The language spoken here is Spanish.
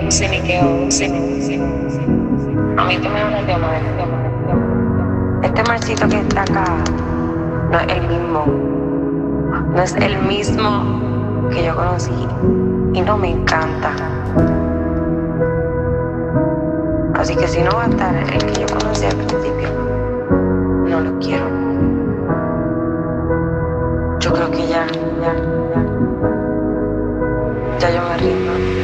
A mí tú me hablas de Omar. Este marcito que está acá no es el mismo. No es el mismo que yo conocí. Y no me encanta. Así que si no va a estar el que yo conocí al principio, no lo quiero. Yo creo que ya yo me rindo.